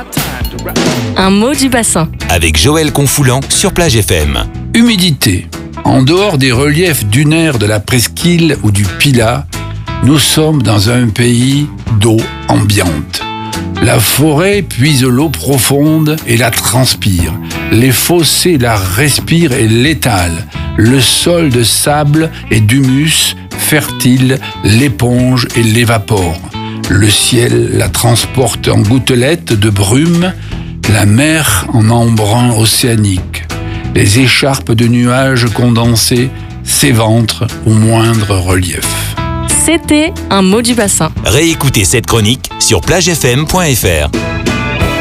Un mot du bassin. Avec Joël Confoulant sur Plage FM. Humidité. En dehors des reliefs dunaires de la Presqu'île ou du Pilat, nous sommes dans un pays d'eau ambiante. La forêt puise l'eau profonde et la transpire. Les fossés la respirent et l'étalent. Le sol de sable et d'humus fertile l'éponge et l'évapore. Le ciel la transporte en gouttelettes de brume, la mer en embrun océanique. Les écharpes de nuages condensés s'éventrent au moindre relief. C'était un mot du bassin. Réécoutez cette chronique sur plagefm.fr.